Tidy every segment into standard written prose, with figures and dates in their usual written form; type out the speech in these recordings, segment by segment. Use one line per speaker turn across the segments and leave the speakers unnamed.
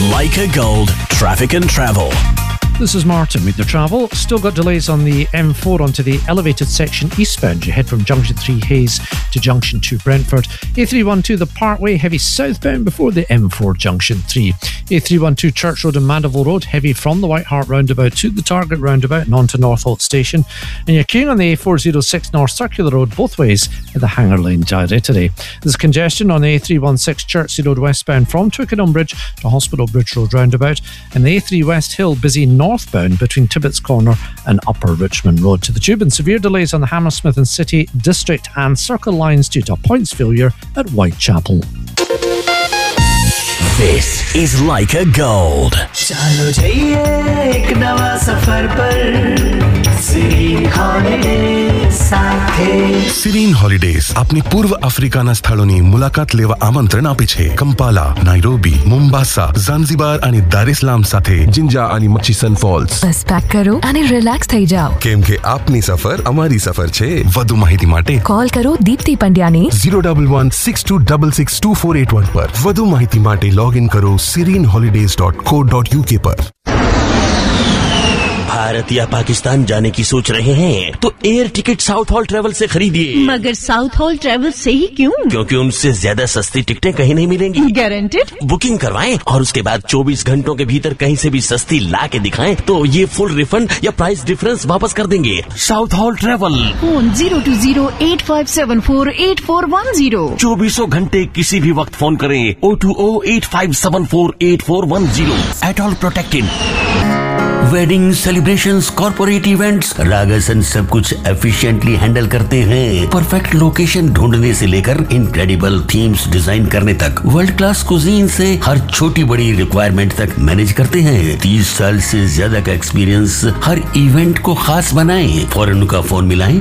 Leica Gold Traffic and Travel.
This is Martin with the travel. Still got delays on the M4 onto the elevated section eastbound. You head from Junction 3 Hayes to Junction 2 Brentford. A312 the Parkway, heavy southbound before the M4 Junction 3. A312 Church Road and Mandeville Road, heavy from the White Hart roundabout to the Target roundabout and on to Northolt Station. And you're queuing on the A406 North Circular Road both ways at the Hanger Lane Directory. There's congestion on the A316 Chertsey Road westbound from Twickenham Bridge to Hospital Bridge Road roundabout. And the A3 West Hill busy northbound between Tibbetts Corner and Upper Richmond Road to the Tube, and severe delays on the Hammersmith and City, District and Circle lines due to a points failure at Whitechapel.
This is Leica Gold.
चलो जाइए एक नवा सफर पर Serene Holidays સાથે
Serene Holidays આપની પૂર્વ આફ્રિકાના સ્થળોની મુલાકાત લેવા આમંત્રણ આપે છે. કંપાલા, નાઇરોબી, મોમ્બાસા, ઝાંઝીબાર અને દાર એસ સલામ સાથે જિંજા અને મચીસન ફોલ્સ.
બસ પેક કરો અને રિલેક્સ થઈ જાઓ.
કેમ કે આપની સફર અમારી સફર છે. વધુ માહિતી માટે
કોલ કરો દીપ્તિ પંડ્યાને
01162662481 પર. વધુ માહિતી માટે લૉગિન કરો sereneholidays.co.uk પર.
भारत या पाकिस्तान जाने की सोच रहे हैं तो air ticket south hall travel से खरीदिए.
मगर साउथ हॉल ट्रेवल से ही क्यों?
क्योंकि उनसे ज्यादा सस्ती टिकटें कहीं नहीं मिलेंगी.
गारंटेड?
बुकिंग करवाएं और उसके बाद 24 घंटों के भीतर कहीं से भी सस्ती ला के दिखाएं तो ये फुल रिफंड या प्राइस डिफरेंस वापस कर देंगे. South hall travel.
फोन 020-8574-8410.
24 घंटे किसी भी वक्त फोन करें. 020-8574-8410. At all protected. Wedding celebrations, corporate events, रागासन सब कुछ एफिशिएंटली हैंडल करते हैं. परफेक्ट लोकेशन ढूंढने से लेकर इनक्रेडिबल थीम्स डिजाइन करने तक, वर्ल्ड क्लास कुजीन से हर छोटी बड़ी रिक्वायरमेंट तक मैनेज करते हैं. 30 साल से ज्यादा का एक्सपीरियंस हर इवेंट को खास बनाएं. फौरन उनका फोन मिलाएं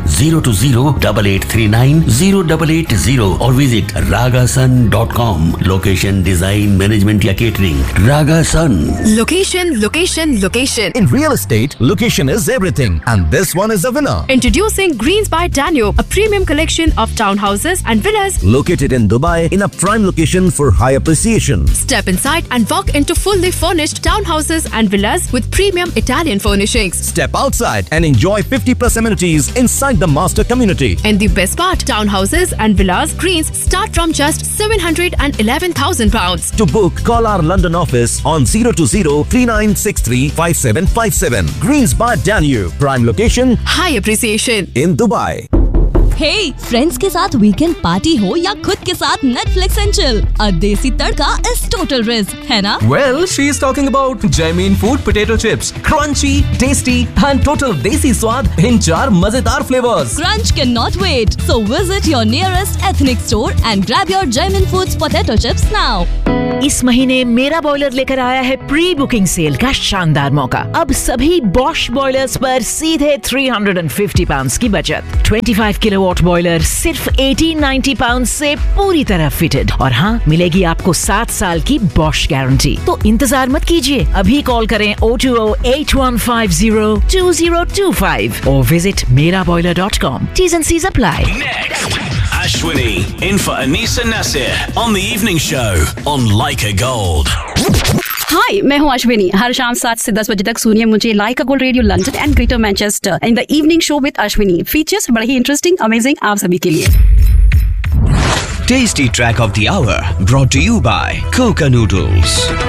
020-8839-0880 और visit ragasun.com. Location, design, management या catering, रागासन.
Location location location.
In real estate, location is everything, and this one is a winner.
Introducing Greens by Danube, a premium collection of townhouses and villas
Located in Dubai in a prime location for high appreciation.
Step inside and walk into fully furnished townhouses and villas with premium Italian furnishings.
Step outside and enjoy 50+ amenities inside the master community.
And the best part, townhouses and villas Greens start from just £711,000.
To book, call our London office on 020-3963-5757. Greens by Danube, prime location,
High appreciation
in Dubai.
Hey, friends के साथ weekend party हो या खुद के साथ Netflix and chill, a देसी तड़का is total risk, है ना?
Well, she is talking about Jamin Food potato chips, crunchy, tasty and total desi स्वाद in 4 मजेदार flavors.
Crunch cannot wait, so visit your nearest ethnic store and grab your Jamin Foods potato chips now.
इस महीने मेरा boiler लेकर आया है pre booking cell का शानदार मौका. अब सभी बॉश बॉयलर्स पर सीधे £350 की बचत. 25 किलोवाट बॉयलर सिर्फ £1890 से पूरी तरह फिटेड. और हाँ, मिलेगी आपको 7 साल की बॉश गारंटी. तो इंतजार मत कीजिए, अभी कॉल करें 020-8150-2025 और visit meraboiler.com. T's and C's apply.
Next, Ashwini in for Anisa Nasir on the evening show on Leica Gold.
हाय, मैं हूँ अश्विनी. हर शाम 7 से 10 बजे तक सुनिए मुझे लाइका gold radio London and greater Manchester in the evening show with Ashwini. Features बड़े ही interesting, amazing आप सभी के लिए.
Tasty track of the hour brought to you by Coca Noodles.